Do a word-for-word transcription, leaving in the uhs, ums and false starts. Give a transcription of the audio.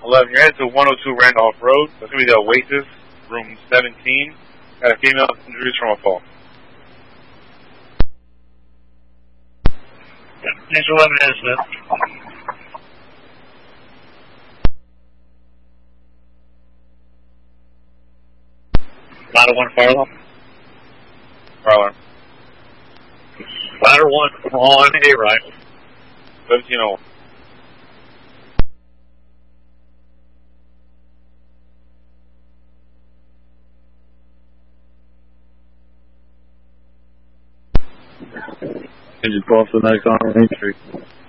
eleven, you're headed to one oh two Randolph Road. That's going to be the Oasis, room seventeen. Got a female injuries from a fall. Thanks for eleven minutes, Smith. Ladder one, fire alarm. Fire alarm. Ladder one on A right. seventeen oh one. Engine twelve to the next on Main Street.